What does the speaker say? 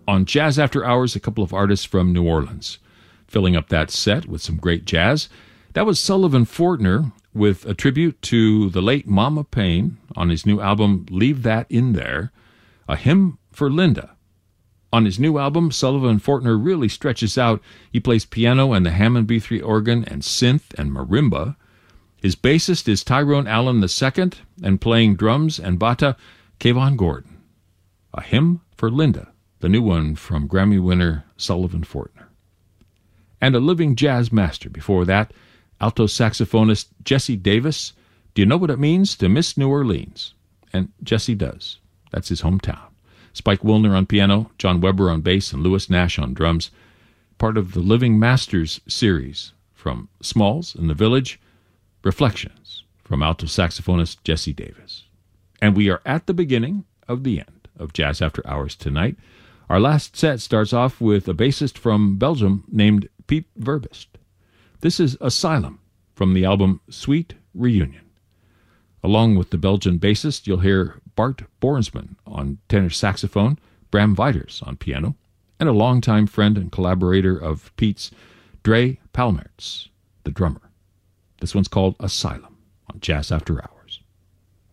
On Jazz After Hours, a couple of artists from New Orleans. Filling up that set with some great jazz, that was Sullivan Fortner with a tribute to the late Mama Payne on his new album Leave That In There, A Hymn for Linda. On his new album, Sullivan Fortner really stretches out. He plays piano and the Hammond B3 organ and synth and marimba. His bassist is Tyrone Allen II, and playing drums and bata, Kayvon Gordon. A Hymn for Linda, the new one from Grammy winner Sullivan Fortner. And a living jazz master before that, alto saxophonist Jesse Davis. Do you know what it means to miss New Orleans? And Jesse does. That's his hometown. Spike Wilner on piano, John Weber on bass, and Louis Nash on drums. Part of the Living Masters series from Smalls in the Village, Reflections from alto saxophonist Jesse Davis. And we are at the beginning of the end of Jazz After Hours tonight. Our last set starts off with a bassist from Belgium named Pete Verbist. This is Asylum from the album Sweet Reunion. Along with the Belgian bassist, you'll hear Bart Borsman on tenor saxophone, Bram Weiters on piano, and a longtime friend and collaborator of Pete's, Dre Palmertz, the drummer. This one's called Asylum on Jazz After Hours.